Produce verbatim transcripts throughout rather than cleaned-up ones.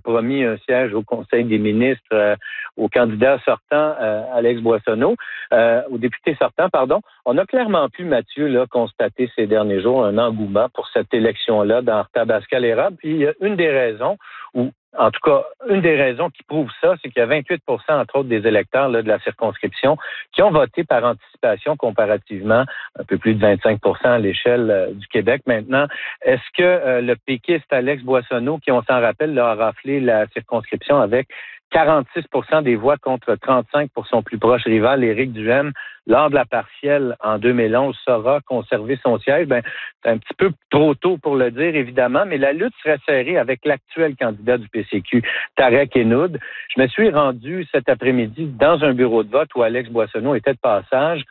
promis un siège au Conseil des ministres euh, au candidat sortant, euh, Alex Boissonnault, euh, au député sortant, pardon. On a clairement pu, Mathieu, là, constater ces derniers jours un engouement pour cette élection-là dans Arthabascal-Érable. Puis une des raisons, ou en tout cas, une des raisons qui prouve ça, c'est qu'il y a vingt-huit pour cent, entre autres, des électeurs là, de la circonscription qui ont voté par anticipation comparativement un peu plus de vingt-cinq pour cent à l'échelle euh, du Québec. Maintenant, est-ce que euh, le péquiste Alex Boissonnault, qui, on s'en rappelle, là, a raflé la circonscription avec quarante-six pour cent des voix contre trente-cinq pour son plus proche rival, Éric Duhaime, lors de la partielle en deux mille onze, saura conserver son siège? Ben, c'est un petit peu trop tôt pour le dire, évidemment, mais la lutte serait serrée avec l'actuel candidat du P C Q, Tarek Hennoud. Je me suis rendu cet après-midi dans un bureau de vote où Alex Boissonnault était de passage.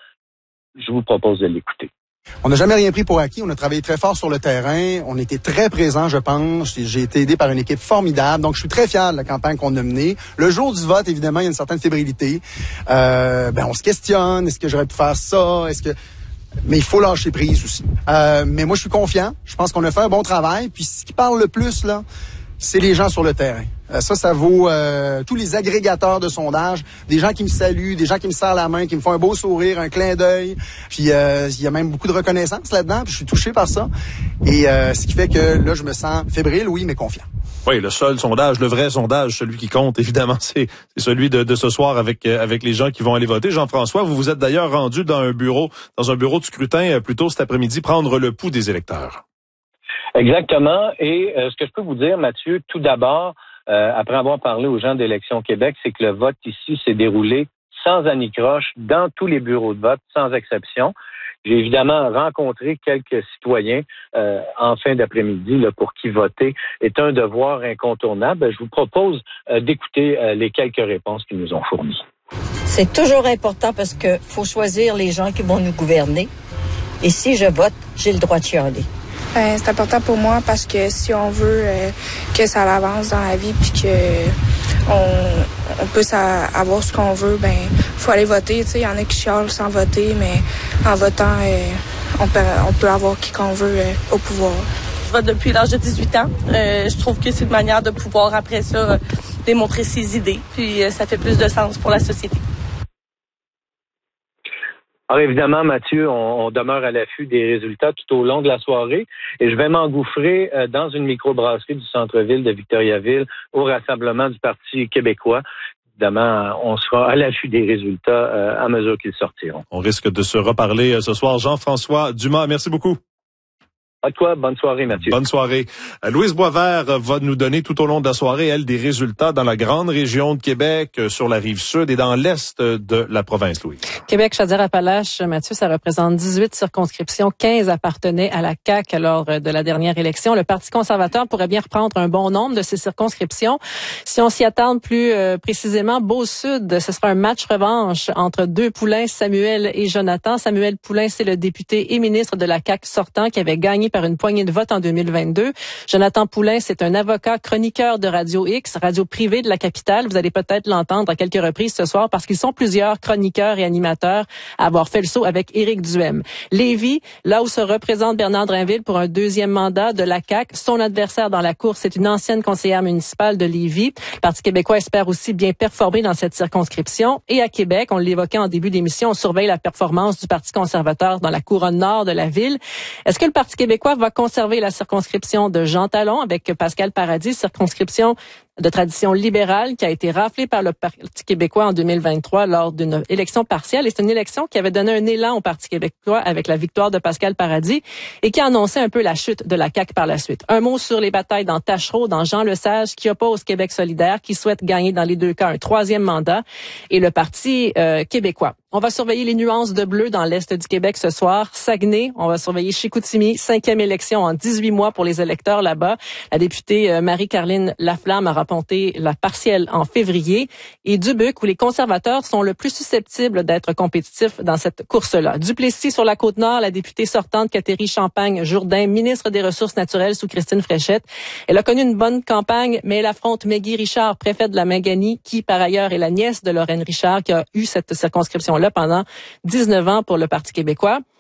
Je vous propose de l'écouter. On n'a jamais rien pris pour acquis. On a travaillé très fort sur le terrain. On était très présents, je pense. J'ai été aidé par une équipe formidable. Donc, je suis très fier de la campagne qu'on a menée. Le jour du vote, évidemment, il y a une certaine fébrilité. Euh, ben, on se questionne. Est-ce que j'aurais pu faire ça? Est-ce que... Mais il faut lâcher prise aussi. Euh, mais moi, je suis confiant. Je pense qu'on a fait un bon travail. Puis, ce qui parle le plus, là, c'est les gens sur le terrain. Euh, ça, ça vaut euh, tous les agrégateurs de sondages, des gens qui me saluent, des gens qui me serrent la main, qui me font un beau sourire, un clin d'œil. Puis euh, il y a même beaucoup de reconnaissance là-dedans. Puis je suis touché par ça. Et euh, ce qui fait que là, je me sens fébrile, oui, mais confiant. Oui, le seul sondage, le vrai sondage, celui qui compte, évidemment, c'est, c'est celui de, de ce soir avec euh, avec les gens qui vont aller voter. Jean-François, vous vous êtes d'ailleurs rendu dans un bureau, dans un bureau de scrutin euh, plus tôt cet après-midi, prendre le pouls des électeurs. Exactement. Et euh, ce que je peux vous dire, Mathieu, tout d'abord, euh, après avoir parlé aux gens d'Élections Québec, c'est que le vote ici s'est déroulé sans anicroche dans tous les bureaux de vote, sans exception. J'ai évidemment rencontré quelques citoyens euh, en fin d'après-midi là, pour qui voter est un devoir incontournable. Je vous propose euh, d'écouter euh, les quelques réponses qu'ils nous ont fournies. C'est toujours important parce que faut choisir les gens qui vont nous gouverner. Et si je vote, j'ai le droit de chialer. Ben, c'est important pour moi parce que si on veut euh, que ça avance dans la vie puis que on, on puisse avoir ce qu'on veut, ben faut aller voter. Tu sais, il y en a qui chialent sans voter, mais en votant, euh, on peut on peut avoir qui qu'on veut euh, au pouvoir. Je vote depuis l'âge de dix-huit ans. Euh, je trouve que c'est une manière de pouvoir après ça démontrer ses idées, puis euh, ça fait plus de sens pour la société. Alors évidemment, Mathieu, on, on demeure à l'affût des résultats tout au long de la soirée et je vais m'engouffrer euh, dans une microbrasserie du centre-ville de Victoriaville au rassemblement du Parti québécois. Évidemment, on sera à l'affût des résultats euh, à mesure qu'ils sortiront. On risque de se reparler euh, ce soir. Jean-François Dumas, merci beaucoup. À toi, bonne soirée, Mathieu. Bonne soirée. Euh, Louise Boisvert va nous donner tout au long de la soirée, elle, des résultats dans la grande région de Québec, euh, sur la rive sud et dans l'est de la province, Louise. Québec, Chaudière-Appalaches, Mathieu, ça représente dix-huit circonscriptions. quinze appartenaient à la C A Q lors de la dernière élection. Le Parti conservateur pourrait bien reprendre un bon nombre de ces circonscriptions. Si on s'y attarde plus euh, précisément, Beau-Sud, ce sera un match revanche entre deux poulains, Samuel et Jonathan. Samuel Poulain, c'est le député et ministre de la C A Q sortant qui avait gagné par une poignée de vote en deux mille vingt-deux. Jonathan Poulain, c'est un avocat chroniqueur de Radio X, radio privée de la capitale. Vous allez peut-être l'entendre à quelques reprises ce soir parce qu'ils sont plusieurs chroniqueurs et animateurs à avoir fait le saut avec Éric Duhaime. Lévis, là où se représente Bernard Drinville pour un deuxième mandat de la C A Q. Son adversaire dans la course, c'est une ancienne conseillère municipale de Lévis. Le Parti québécois espère aussi bien performer dans cette circonscription. Et à Québec, on l'évoquait en début d'émission, on surveille la performance du Parti conservateur dans la couronne nord de la ville. Est-ce que le Parti québécois va conserver la circonscription de Jean Talon avec Pascal Paradis, circonscription de tradition libérale qui a été raflée par le Parti québécois en deux mille vingt-trois lors d'une élection partielle. Et c'est une élection qui avait donné un élan au Parti québécois avec la victoire de Pascal Paradis et qui a annoncé un peu la chute de la C A Q par la suite. Un mot sur les batailles dans Tachereau, dans Jean Lesage, qui oppose Québec solidaire, qui souhaite gagner dans les deux cas un troisième mandat, et le Parti euh, québécois. On va surveiller les nuances de bleu dans l'est du Québec ce soir. Saguenay, on va surveiller Chicoutimi, cinquième élection en dix-huit mois pour les électeurs là-bas. La députée euh, Marie-Caroline Laflamme a remporté la partielle en février. Et Dubuque, où les conservateurs sont le plus susceptibles d'être compétitifs dans cette course-là. Duplessis sur la Côte-Nord, la députée sortante Catherine Champagne-Jourdain, ministre des Ressources naturelles sous Christine Fréchette. Elle a connu une bonne campagne, mais elle affronte Maggie Richard, préfète de la Mangani, qui par ailleurs est la nièce de Lorraine Richard, qui a eu cette circonscription là pendant dix-neuf ans pour le Parti québécois.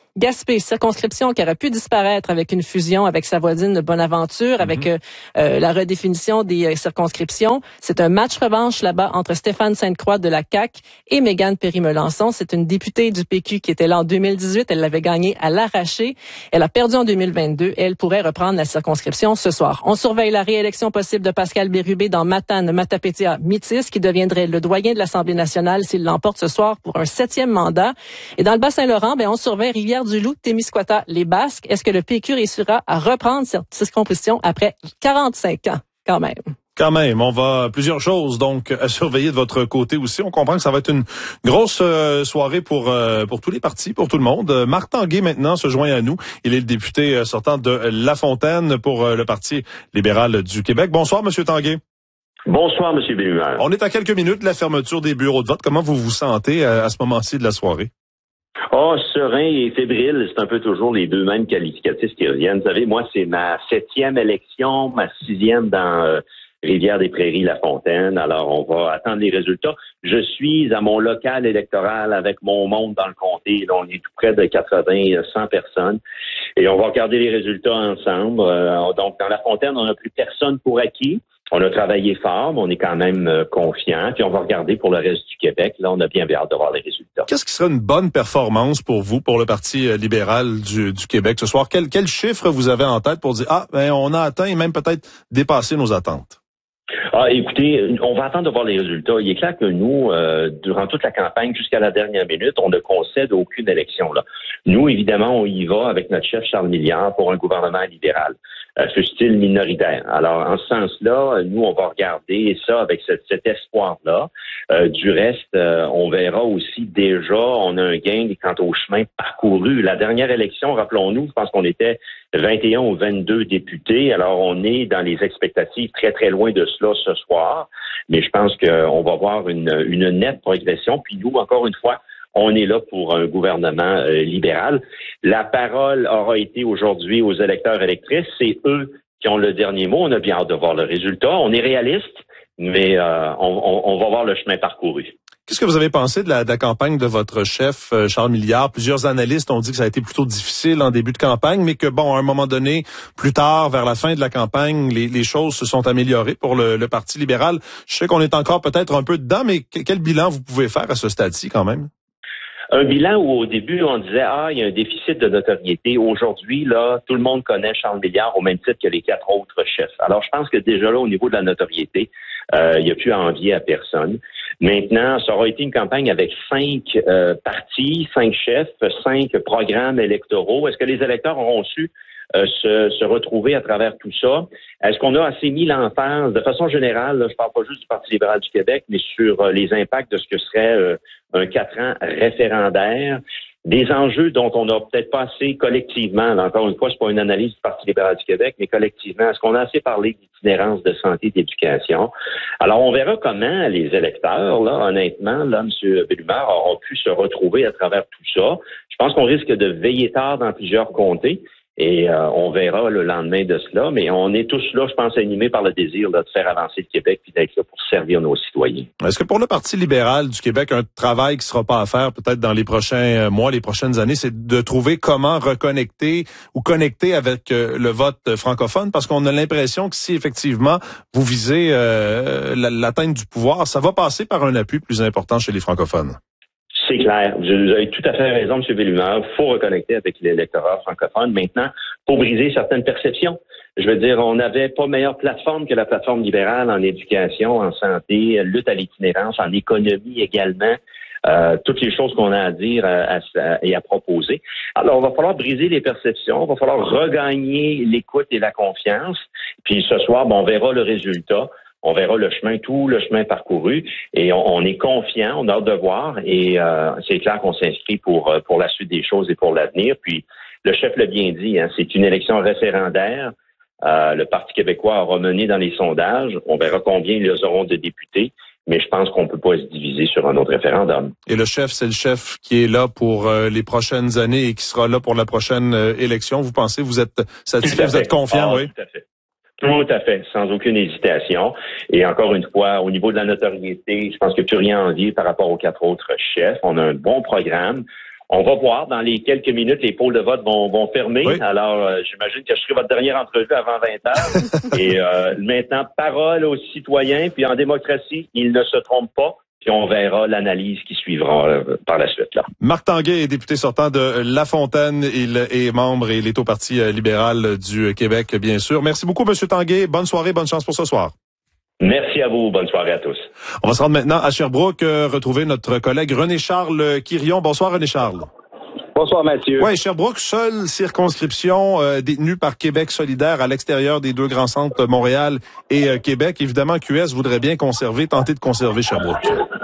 Gaspé, circonscription qui aurait pu disparaître avec une fusion avec sa voisine de Bonaventure, mm-hmm. avec euh, euh, la redéfinition des euh, circonscriptions. C'est un match revanche là-bas entre Stéphane Sainte-Croix de la C A Q et Mégane Perry-Melançon. C'est une députée du P Q qui était là en deux mille dix-huit. Elle l'avait gagné à l'arraché. Elle a perdu en deux mille vingt-deux et elle pourrait reprendre la circonscription ce soir. On surveille la réélection possible de Pascal Bérubé dans Matane, Matapétia, Métis, qui deviendrait le doyen de l'Assemblée nationale s'il l'emporte ce soir pour un septième mandat. Et dans le Bas-Saint-Laurent, ben, on surveille Rivière-du-Loup, Témiscouata, les Basques. Est-ce que le P Q réussira à reprendre cette circonscription après quarante-cinq ans, quand même? Quand même, on va plusieurs choses donc à surveiller de votre côté aussi. On comprend que ça va être une grosse euh, soirée pour euh, pour tous les partis, pour tout le monde. Euh, Marc Tanguay maintenant se joint à nous. Il est le député euh, sortant de La Fontaine pour euh, le Parti libéral du Québec. Bonsoir, Monsieur Tanguay. Bonsoir, Monsieur Bellumeur. On est à quelques minutes de la fermeture des bureaux de vote. Comment vous vous sentez à, à ce moment-ci de la soirée? Oh, serein et fébrile, c'est un peu toujours les deux mêmes qualificatifs qui reviennent. Vous savez, moi, c'est ma septième élection, ma sixième dans euh, Rivière-des-Prairies, La Fontaine. Alors, on va attendre les résultats. Je suis à mon local électoral avec mon monde dans le comté. Là, on est tout près de quatre-vingts, cent personnes. Et on va regarder les résultats ensemble. Euh, donc, dans La Fontaine, on n'a plus personne pour acquis. On a travaillé fort, mais on est quand même euh, confiant. Puis on va regarder pour le reste du Québec. Là, on a bien hâte de voir les résultats. Qu'est-ce qui serait une bonne performance pour vous, pour le Parti libéral du, du Québec ce soir? Quel, quel chiffre vous avez en tête pour dire, ah, ben, on a atteint et même peut-être dépassé nos attentes? Ah, écoutez, on va attendre de voir les résultats. Il est clair que nous, euh, durant toute la campagne, jusqu'à la dernière minute, on ne concède aucune élection. Là. Nous, évidemment, on y va avec notre chef Charles Milliard pour un gouvernement libéral, euh, fût-il minoritaire. Alors, en ce sens-là, nous, on va regarder ça avec cet, cet espoir-là. Euh, du reste, euh, on verra aussi déjà, on a un gain quant au chemin parcouru. La dernière élection, rappelons-nous, je pense qu'on était vingt et un ou vingt-deux députés. Alors, on est dans les expectatives très, très loin de cela ce soir. Mais je pense qu'on va voir une, une nette progression. Puis nous, encore une fois, on est là pour un gouvernement euh, libéral. La parole aura été aujourd'hui aux électeurs électrices. C'est eux qui ont le dernier mot. On a bien hâte de voir le résultat. On est réaliste, mais euh, on, on, on va voir le chemin parcouru. Qu'est-ce que vous avez pensé de la, de la campagne de votre chef, Charles Milliard? Plusieurs analystes ont dit que ça a été plutôt difficile en début de campagne, mais que, bon, à un moment donné, plus tard, vers la fin de la campagne, les, les choses se sont améliorées pour le, le Parti libéral. Je sais qu'on est encore peut-être un peu dedans, mais quel bilan vous pouvez faire à ce stade-ci quand même? Un bilan où au début, on disait, ah, il y a un déficit de notoriété. Aujourd'hui, là, tout le monde connaît Charles Milliard au même titre que les quatre autres chefs. Alors, je pense que déjà là, au niveau de la notoriété, euh, il n'y a plus à envier à personne. Maintenant, ça aura été une campagne avec cinq euh, partis, cinq chefs, cinq programmes électoraux. Est-ce que les électeurs auront su euh, se, se retrouver à travers tout ça? Est-ce qu'on a assez mis l'emphase, de façon générale, là, je parle pas juste du Parti libéral du Québec, mais sur euh, les impacts de ce que serait euh, un quatre ans référendaire, des enjeux dont on n'a peut-être pas assez collectivement, là, encore une fois, c'est pas une analyse du Parti libéral du Québec, mais collectivement, est-ce qu'on a assez parlé d'itinérance de santé et d'éducation? Alors, on verra comment les électeurs, là, honnêtement, là, M. Bellumeur, auront pu se retrouver à travers tout ça. Je pense qu'on risque de veiller tard dans plusieurs comtés. Et euh, on verra le lendemain de cela, mais on est tous là, je pense, animés par le désir là, de faire avancer le Québec puis d'être là pour servir nos citoyens. Est-ce que pour le Parti libéral du Québec, un travail qui sera pas à faire peut-être dans les prochains mois, les prochaines années, c'est de trouver comment reconnecter ou connecter avec euh, le vote francophone? Parce qu'on a l'impression que si effectivement vous visez euh, l'atteinte du pouvoir, ça va passer par un appui plus important chez les francophones. C'est clair. Vous avez tout à fait raison, M. Bellumeur. Il faut reconnecter avec l'électorat francophone. Maintenant, pour briser certaines perceptions. Je veux dire, on n'avait pas meilleure plateforme que la plateforme libérale en éducation, en santé, lutte à l'itinérance, en économie également. Euh, toutes les choses qu'on a à dire à, à, et à proposer. Alors, il va falloir briser les perceptions. Il va falloir regagner l'écoute et la confiance. Puis ce soir, bon, on verra le résultat. On verra le chemin, tout le chemin parcouru, et on, on est confiant, on a hâte de voir, et euh, c'est clair qu'on s'inscrit pour pour la suite des choses et pour l'avenir. Puis le chef l'a bien dit, hein, c'est une élection référendaire. Euh, le Parti québécois a remené dans les sondages. On verra combien ils auront de députés, mais je pense qu'on ne peut pas se diviser sur un autre référendum. Et le chef, c'est le chef qui est là pour euh, les prochaines années et qui sera là pour la prochaine euh, élection. Vous pensez, vous êtes satisfait, vous êtes confiant, ah, oui? Tout à fait. Tout à fait, sans aucune hésitation. Et encore une fois, au niveau de la notoriété, je pense qu'il n'y a plus rien à envier par rapport aux quatre autres chefs. On a un bon programme. On va voir. Dans les quelques minutes, les pôles de vote vont, vont fermer. Oui. Alors, euh, j'imagine que je serai votre dernière entrevue avant vingt heures. Et euh, maintenant, parole aux citoyens. Puis en démocratie, ils ne se trompent pas. Puis on verra l'analyse qui suivra euh, par la suite. Là. Marc Tanguay est député sortant de La Fontaine. Il est membre et il est au Parti libéral du Québec, bien sûr. Merci beaucoup, M. Tanguay. Bonne soirée, bonne chance pour ce soir. Merci à vous. Bonne soirée à tous. On va se rendre maintenant à Sherbrooke, euh, retrouver notre collègue René-Charles Quirion. Bonsoir, René-Charles. Bonsoir, Mathieu. Oui, Sherbrooke, seule circonscription euh, détenue par Québec solidaire à l'extérieur des deux grands centres, Montréal et euh, Québec. Évidemment, Q S voudrait bien conserver, tenter de conserver Sherbrooke.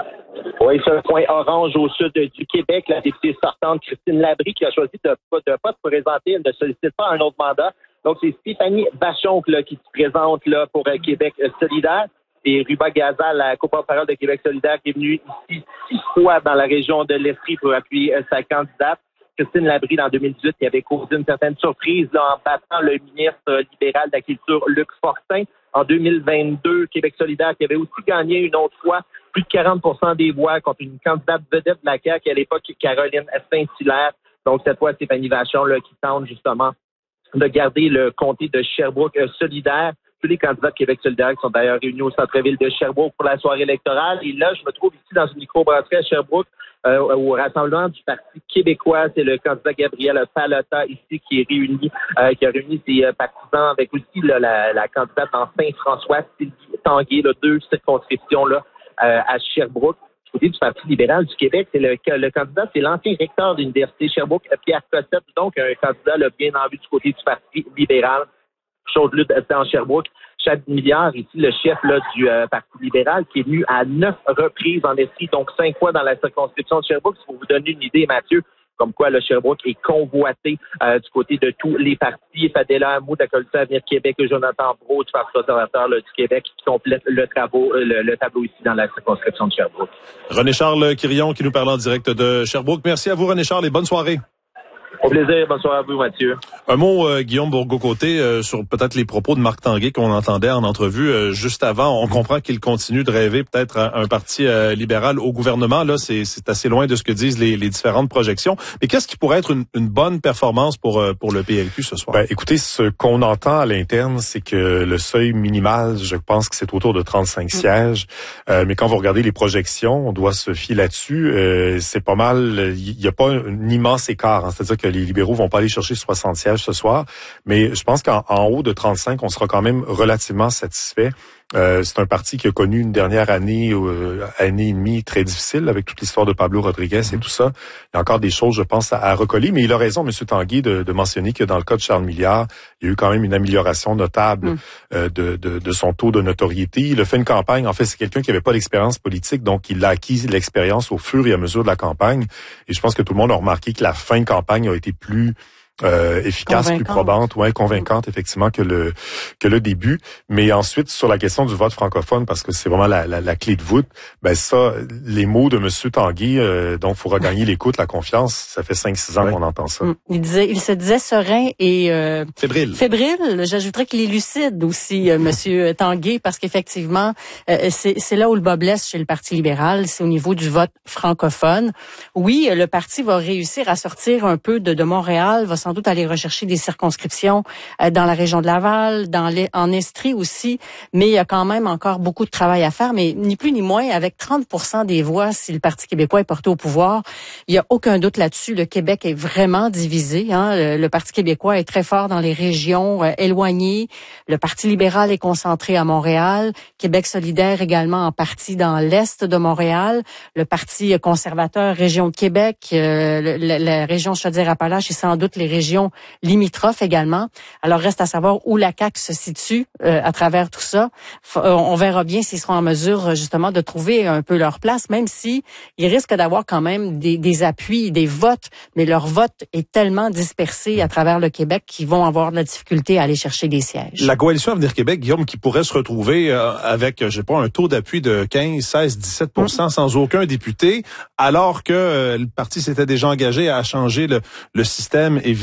Oui, c'est un point orange au sud du Québec. La députée sortante, Christine Labrie, qui a choisi de ne pas se présenter, elle ne sollicite pas un autre mandat. Donc, c'est Stéphanie Vachon là, qui se présente là pour euh, Québec solidaire. Et Ruba Gaza, la co-porte-parole de Québec solidaire, qui est venue ici six fois dans la région de l'Estrie pour appuyer euh, sa candidate. Christine Labrie, en deux mille dix-huit, qui avait causé une certaine surprise là, en battant le ministre libéral de la Culture, Luc Fortin. En deux mille vingt-deux, Québec solidaire, qui avait aussi gagné une autre fois plus de quarante pour cent des voix contre une candidate vedette de la C A Q, à l'époque, Caroline Saint-Hilaire. Donc, cette fois, Stéphanie Vachon là, qui tente justement de garder le comté de Sherbrooke euh, solidaire. Tous les candidats de Québec solidaire qui sont d'ailleurs réunis au centre-ville de Sherbrooke pour la soirée électorale. Et là, je me trouve ici dans une microbrasserie à Sherbrooke euh, au rassemblement du Parti québécois. C'est le candidat Gabriel Pallotta ici qui est réuni, euh, qui a réuni ses euh, partisans avec aussi là, la, la candidate en Saint-François, Sylvie Tanguay, là, deux circonscriptions là, euh, à Sherbrooke. Du Parti libéral du Québec, c'est le, le candidat, c'est l'ancien recteur de l'Université Sherbrooke, Pierre Cossette, donc un candidat là, bien en vue du côté du Parti libéral. Chose lutte en Sherbrooke. Chad Milliard, ici, le chef là, du euh, Parti libéral, qui est venu à neuf reprises en Estrie, donc cinq fois dans la circonscription de Sherbrooke. Pour vous donner une idée, Mathieu, comme quoi le Sherbrooke est convoité euh, du côté de tous les partis. Fadela Hamou de la Coalition Avenir Québec et Jonathan Brault du Parti conservateur là, du Québec qui complètent le, travaux, le, le tableau ici dans la circonscription de Sherbrooke. René-Charles Quirion qui nous parle en direct de Sherbrooke. Merci à vous, René-Charles, et bonne soirée. Au plaisir. Bonsoir à vous, Mathieu. Un mot, euh, Guillaume Bourgault-Côté, euh, sur peut-être les propos de Marc Tanguay qu'on entendait en entrevue euh, juste avant. On comprend qu'il continue de rêver peut-être un, un parti euh, libéral au gouvernement. Là, c'est, c'est assez loin de ce que disent les, les différentes projections. Mais qu'est-ce qui pourrait être une, une bonne performance pour euh, pour le P L Q ce soir? Ben, écoutez, ce qu'on entend à l'interne, c'est que le seuil minimal, je pense que c'est autour de trente-cinq mmh. sièges. Euh, mais quand vous regardez les projections, on doit se fier là-dessus. Euh, c'est pas mal. Il n'y a pas un immense écart. Hein, c'est-à-dire que les libéraux vont pas aller chercher soixante sièges ce soir, mais je pense qu'en en haut de trente-cinq, on sera quand même relativement satisfait. Euh, c'est un parti qui a connu une dernière année, euh, année et demie très difficile avec toute l'histoire de Pablo Rodriguez et tout ça. Il y a encore des choses, je pense, à, à recoller, mais il a raison, M. Tanguay, de, de mentionner que dans le cas de Charles Milliard, il y a eu quand même une amélioration notable mm. euh, de, de, de son taux de notoriété. Il a fait une campagne, en fait, c'est quelqu'un qui n'avait pas d'expérience politique, donc il a acquis l'expérience au fur et à mesure de la campagne. Et je pense que tout le monde a remarqué que la fin de campagne a été plus Euh, efficace, plus probante, ouais, convaincante effectivement que le que le début. Mais ensuite sur la question du vote francophone, parce que c'est vraiment la, la, la clé de voûte, ben ça, les mots de Monsieur Tanguay, euh, donc faut regagner l'écoute, la confiance. Ça fait cinq six ans ouais. qu'on entend ça. Il disait, il se disait serein et euh, fébrile. Fébrile. J'ajouterais qu'il est lucide aussi, euh, Monsieur Tanguay, parce qu'effectivement, euh, c'est c'est là où le bas blesse chez le Parti libéral, c'est au niveau du vote francophone. Oui, le parti va réussir à sortir un peu de, de Montréal, va sans doute aller rechercher des circonscriptions euh, dans la région de Laval, dans les, en Estrie aussi, mais il y a quand même encore beaucoup de travail à faire, mais ni plus ni moins, avec trente pour cent des voix, si le Parti québécois est porté au pouvoir, il n'y a aucun doute là-dessus, le Québec est vraiment divisé. Hein? Le, le Parti québécois est très fort dans les régions euh, éloignées, le Parti libéral est concentré à Montréal, Québec solidaire également en partie dans l'est de Montréal, le Parti conservateur, région de Québec, euh, la, la région Chaudière-Appalaches et sans doute les régions limitrophes également. Alors, reste à savoir où la C A Q se situe euh, à travers tout ça. F- euh, on verra bien s'ils seront en mesure, justement, de trouver un peu leur place, même si ils risquent d'avoir quand même des, des appuis, des votes, mais leur vote est tellement dispersé à travers le Québec qu'ils vont avoir de la difficulté à aller chercher des sièges. La Coalition Avenir Québec, Guillaume, qui pourrait se retrouver euh, avec, je sais pas, un taux d'appui de quinze, seize, dix-sept pour cent mmh. sans aucun député, alors que euh, le parti s'était déjà engagé à changer le, le système, évidemment,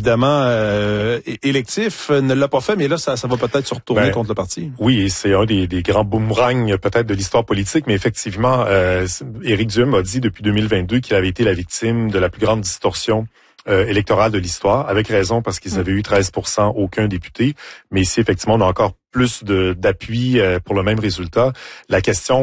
évidemment euh, électif, ne l'a pas fait, mais là, ça, ça va peut-être se retourner ben, contre le parti. Oui, et c'est un des, des grands boomerangs peut-être de l'histoire politique, mais effectivement, euh, Éric Duhem a dit depuis deux mille vingt-deux qu'il avait été la victime de la plus grande distorsion Euh, électorale de l'histoire, avec raison, parce qu'ils avaient eu treize pour cent, aucun député. Mais ici, effectivement, on a encore plus de d'appui euh, pour le même résultat. La question